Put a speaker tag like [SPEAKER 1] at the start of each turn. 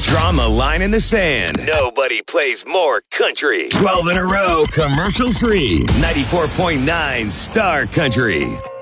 [SPEAKER 1] Draw a line in the sand. Nobody plays more country. 12 in a row, commercial free. 94.9 Star Country.